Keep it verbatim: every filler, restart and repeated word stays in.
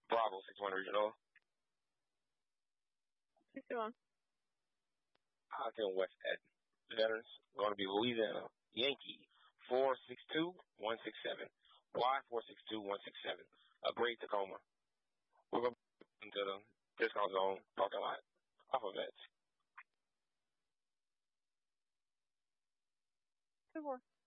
Bravo six one Regional. six one. Ogden West at Veterans. Going to be Louisiana Yankee four six two one six seven. Y four six two one six seven. A great Tacoma. We're going into the discount zone parking lot off of Vets. two four.